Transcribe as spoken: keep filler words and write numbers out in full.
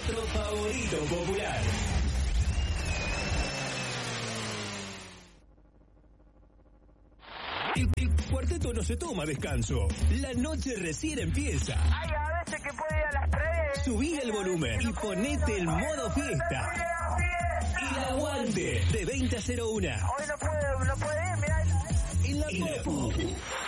otro favorito popular. El, el cuarteto no se toma descanso. La noche recién empieza. Ay, a veces que puede ir a las tres. Subí el volumen y ponete el modo fiesta. Y el aguante de veinte a cero uno. Hoy no puedo, no puede ir, mirá. En la Popu.